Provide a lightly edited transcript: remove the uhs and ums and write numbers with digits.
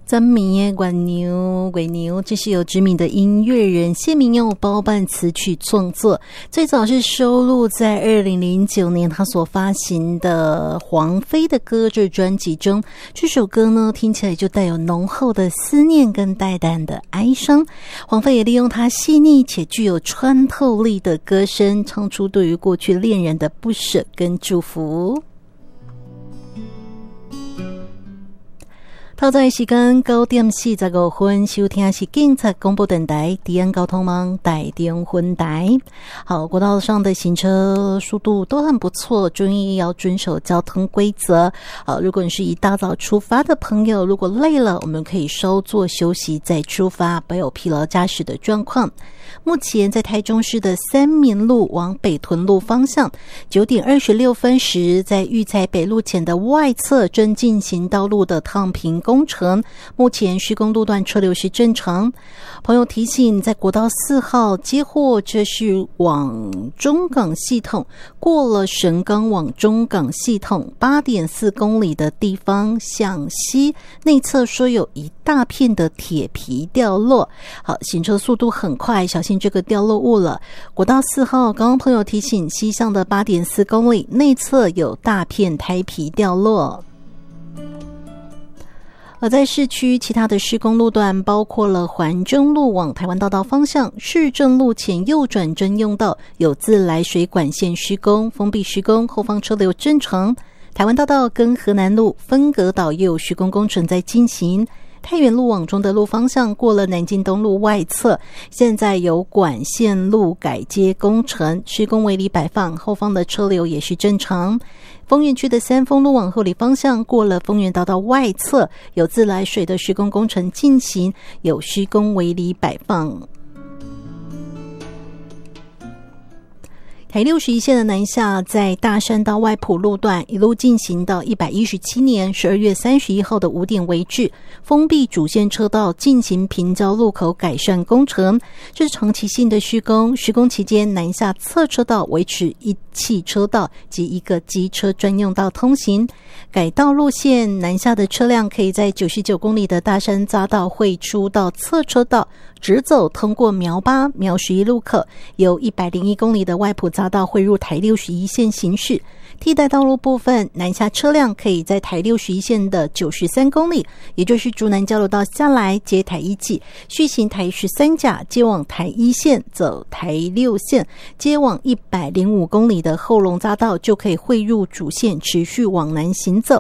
真名的月牛，这是由知名的音乐人谢明佑包办词曲创作，最早是收录在2009年他所发行的黄飞的歌这专辑中。这首歌呢，听起来就带有浓厚的思念跟淡淡的哀伤。黄飞也利用他细腻且具有穿透力的歌声，唱出对于过去恋人的不舍跟祝福。透早时间9點45分，收聽是警察廣播電台迪安交通網台中分台。好，國道上的行車速度都很不錯，注意要遵守交通規則。好，如果你是一大早出發的朋友，如果累了，我們可以稍作休息再出發，不要有疲勞駕駛的狀況。目前在台中市的三民路往北屯路方向9點26分時，在育才北路前的外側正進行道路的燙平工程，目前施工路段車流是正常。朋友提醒，在國道4號接貨，這是往中港系統，過了神岡往中港系統 8.4 公里的地方向西，內側說有一大片的鐵皮掉落。好，行車速度很快，小心這個掉落物了。國道4號，剛剛朋友提醒，西向的 8.4 公里內側有大片胎皮掉落。而在市區，其他的施工路段包括了環中路往台灣大道方向，市政路前右轉專用道有自來水管線施工，封閉施工，後方車流正常。台灣大道跟河南路分隔島也有施工工程在進行。太原路往中德路方向過了南京東路外側，現在有管線路改接工程，施工圍籬擺放，後方的車流也是正常。豐原區的三豐路往后里方向過了豐原大道外側，有自來水的施工工程進行，有施工圍籬擺放。台61線的南下，在大山到外埔路段一路進行到117年12月31號的5點為止，封閉主線車道進行平交路口改善工程，這是長期性的施工。施工期間，南下側車道維持一汽車道及一個機車專用道通行。改道路線，南下的車輛可以在99公里的大山匝道匯出到側車道，直走通過苗8、苗11路口，由101公里的外埔匝道匯入台61線行駛。替代道路部分，南下車輛可以在台61線的93公里，也就是竹南交流道下來接台1記，續行台13甲接往台1線，走台6線，接往105公里的後龍匝道就可以匯入主線，持續往南行走。